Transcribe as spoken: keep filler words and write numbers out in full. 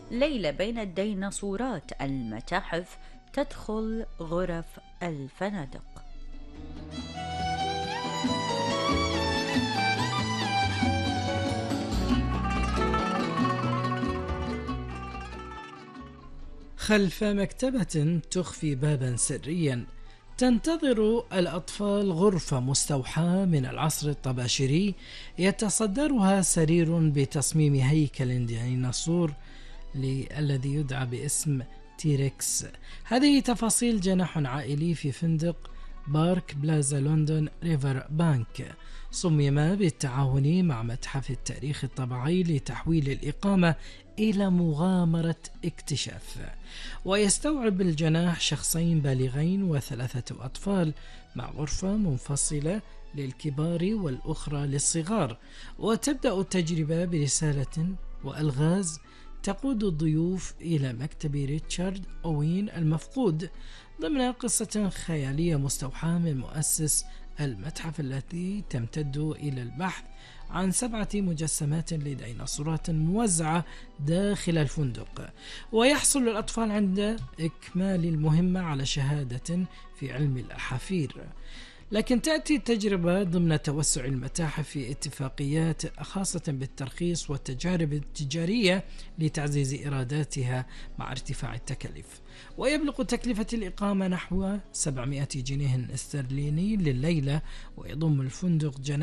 ليلة بين الديناصورات، المتاحف تدخل غرف الفنادق. خلف مكتبة تخفي بابا سريا، تنتظر الأطفال غرفة مستوحاة من العصر الطباشيري يتصدرها سرير بتصميم هيكل ديناصور الذي يدعى باسم تيركس. هذه تفاصيل جناح عائلي في فندق بارك بلازا لندن ريفر بانك، صمم بالتعاون مع متحف التاريخ الطبيعي لتحويل الإقامة إلى مغامرة اكتشاف، ويستوعب الجناح شخصين بالغين وثلاثة أطفال، مع غرفة منفصلة للكبار والأخرى للصغار. وتبدأ التجربة برسالة وألغاز تقود الضيوف إلى مكتب ريتشارد أوين المفقود، ضمن قصة خيالية مستوحاة من مؤسس المتحف التي تمتد إلى البحث عن سبعة مجسمات لديناصورات موزعة داخل الفندق. ويحصل الأطفال عند إكمال المهمة على شهادة في علم الأحافير. لكن تأتي التجربة ضمن توسع المتاحف في اتفاقيات خاصة بالترخيص والتجارب التجارية لتعزيز إيراداتها مع ارتفاع التكاليف، ويبلغ تكلفة الإقامة نحو سبعمائة جنيه استرليني لليلة، ويضم الفندق جناح